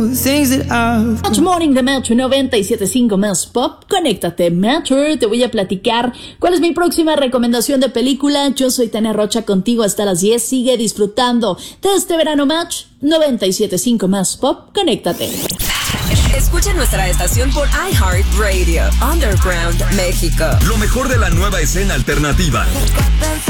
Match Morning de Metro 97.5 Más Pop. Conéctate, Metro. Te voy a platicar cuál es mi próxima recomendación de película. Yo soy Tania Rocha, contigo hasta las 10. Sigue disfrutando de este verano. Match 97.5 Más Pop. Conéctate. Escucha nuestra estación por iHeartRadio. Underground México. Lo mejor de la nueva escena alternativa.